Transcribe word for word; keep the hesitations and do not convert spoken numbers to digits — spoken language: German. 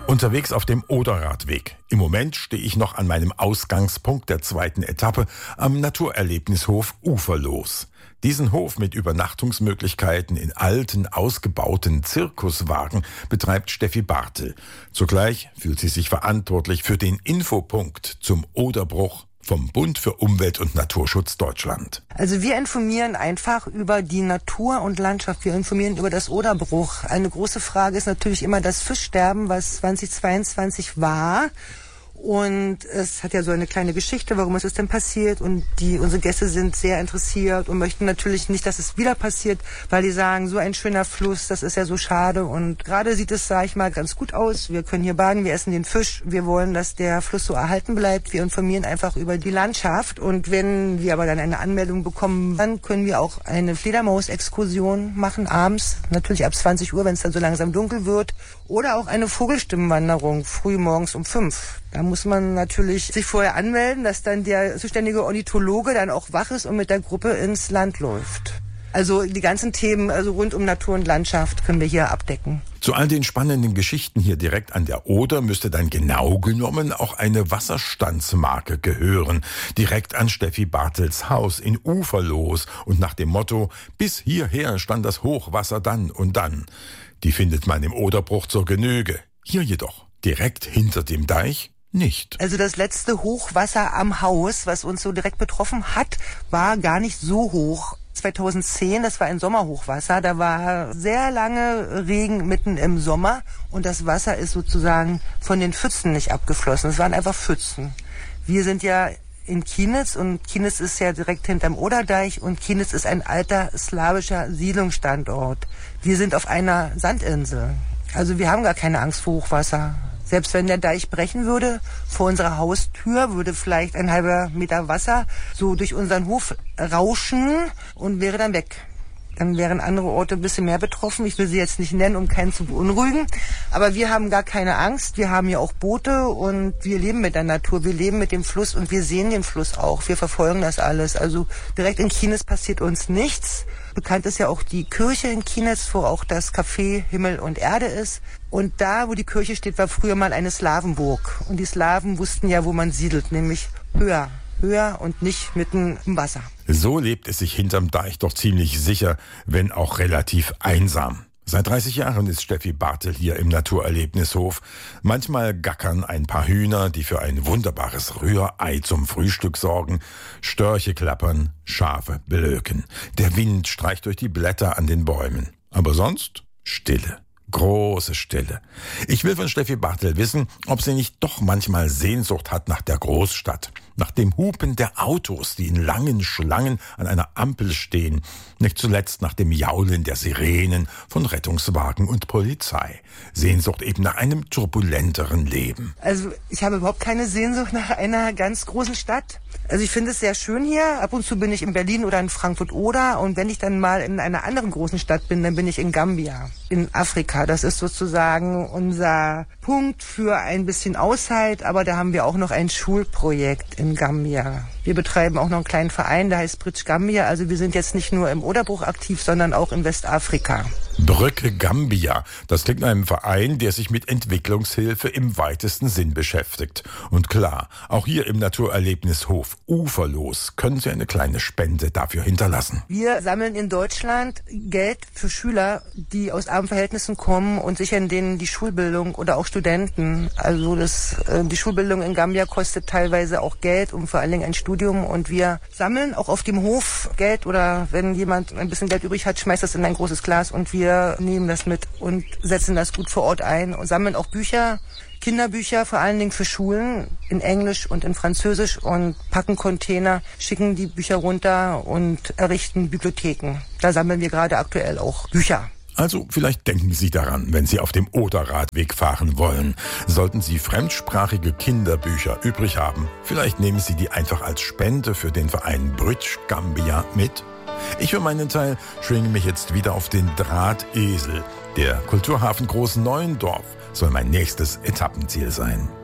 Unterwegs auf dem Oderradweg. Im Moment stehe ich noch an meinem Ausgangspunkt der zweiten Etappe am Naturerlebnishof Uferlos. Diesen Hof mit Übernachtungsmöglichkeiten in alten, ausgebauten Zirkuswagen betreibt Steffi Bartel. Zugleich fühlt sie sich verantwortlich für den Infopunkt zum Oderbruch vom Bund für Umwelt und Naturschutz Deutschland. Also wir informieren einfach über die Natur und Landschaft. Wir informieren über das Oderbruch. Eine große Frage ist natürlich immer das Fischsterben, was zweitausendzweiundzwanzig war. Und es hat ja so eine kleine Geschichte, warum ist es denn passiert? Und die, unsere Gäste sind sehr interessiert und möchten natürlich nicht, dass es wieder passiert, weil die sagen, so ein schöner Fluss, das ist ja so schade. Und gerade sieht es, sage ich mal, ganz gut aus. Wir können hier baden, wir essen den Fisch. Wir wollen, dass der Fluss so erhalten bleibt. Wir informieren einfach über die Landschaft. Und wenn wir aber dann eine Anmeldung bekommen, dann können wir auch eine Fledermaus-Exkursion machen, abends, natürlich ab zwanzig Uhr, wenn es dann so langsam dunkel wird. Oder auch eine Vogelstimmenwanderung, früh morgens um fünf. Da muss man natürlich sich vorher anmelden, dass dann der zuständige Ornithologe dann auch wach ist und mit der Gruppe ins Land läuft. Also die ganzen Themen, also rund um Natur und Landschaft können wir hier abdecken. Zu all den spannenden Geschichten hier direkt an der Oder müsste dann genau genommen auch eine Wasserstandsmarke gehören. Direkt an Steffi Bartels Haus in Uferlos und nach dem Motto, bis hierher stand das Hochwasser dann und dann. Die findet man im Oderbruch zur Genüge. Hier jedoch, direkt hinter dem Deich, nicht. Also das letzte Hochwasser am Haus, was uns so direkt betroffen hat, war gar nicht so hoch. zweitausendzehn, das war ein Sommerhochwasser, da war sehr lange Regen mitten im Sommer und das Wasser ist sozusagen von den Pfützen nicht abgeflossen. Es waren einfach Pfützen. Wir sind ja in Kienitz und Kienitz ist ja direkt hinterm Oderdeich und Kienitz ist ein alter slawischer Siedlungsstandort. Wir sind auf einer Sandinsel. Also wir haben gar keine Angst vor Hochwasser. Selbst wenn der Deich brechen würde, vor unserer Haustür würde vielleicht ein halber Meter Wasser so durch unseren Hof rauschen und wäre dann weg. Dann wären andere Orte ein bisschen mehr betroffen. Ich will sie jetzt nicht nennen, um keinen zu beunruhigen. Aber wir haben gar keine Angst. Wir haben ja auch Boote und wir leben mit der Natur. Wir leben mit dem Fluss und wir sehen den Fluss auch. Wir verfolgen das alles. Also direkt in Kienitz passiert uns nichts. Bekannt ist ja auch die Kirche in Kienitz, wo auch das Café Himmel und Erde ist. Und da, wo die Kirche steht, war früher mal eine Slawenburg. Und die Slawen wussten ja, wo man siedelt, nämlich höher. Höher und nicht mitten im Wasser. So lebt es sich hinterm Deich doch ziemlich sicher, wenn auch relativ einsam. Seit dreißig Jahren ist Steffi Bartel hier im Naturerlebnishof. Manchmal gackern ein paar Hühner, die für ein wunderbares Rührei zum Frühstück sorgen. Störche klappern, Schafe blöken. Der Wind streicht durch die Blätter an den Bäumen. Aber sonst Stille. Große Stille. Ich will von Steffi Bartel wissen, ob sie nicht doch manchmal Sehnsucht hat nach der Großstadt. Nach dem Hupen der Autos, die in langen Schlangen an einer Ampel stehen. Nicht zuletzt nach dem Jaulen der Sirenen von Rettungswagen und Polizei. Sehnsucht eben nach einem turbulenteren Leben. Also ich habe überhaupt keine Sehnsucht nach einer ganz großen Stadt. Also ich finde es sehr schön hier. Ab und zu bin ich in Berlin oder in Frankfurt-Oder. Und wenn ich dann mal in einer anderen großen Stadt bin, dann bin ich in Gambia, in Afrika. Das ist sozusagen unser Punkt für ein bisschen Auszeit. Aber da haben wir auch noch ein Schulprojekt in Gambia. Wir betreiben auch noch einen kleinen Verein, der heißt Bridge Gambia. Also wir sind jetzt nicht nur im Oderbruch aktiv, sondern auch in Westafrika. Brücke Gambia. Das klingt nach einem Verein, der sich mit Entwicklungshilfe im weitesten Sinn beschäftigt. Und klar, auch hier im Naturerlebnishof Uferlos können Sie eine kleine Spende dafür hinterlassen. Wir sammeln in Deutschland Geld für Schüler, die aus armen Verhältnissen kommen und sichern denen die Schulbildung oder auch Studenten. Also das, die Schulbildung in Gambia kostet teilweise auch Geld und vor allen Dingen ein Studium. Und wir sammeln auch auf dem Hof Geld oder wenn jemand ein bisschen Geld übrig hat, schmeißt das in ein großes Glas und wir nehmen das mit und setzen das gut vor Ort ein und sammeln auch Bücher, Kinderbücher, vor allen Dingen für Schulen in Englisch und in Französisch und packen Container, schicken die Bücher runter und errichten Bibliotheken. Da sammeln wir gerade aktuell auch Bücher. Also vielleicht denken Sie daran, wenn Sie auf dem Oderradweg fahren wollen. Sollten Sie fremdsprachige Kinderbücher übrig haben, vielleicht nehmen Sie die einfach als Spende für den Verein Bridge Gambia mit. Ich für meinen Teil schwinge mich jetzt wieder auf den Drahtesel. Der Kulturhafen Groß Neuendorf soll mein nächstes Etappenziel sein.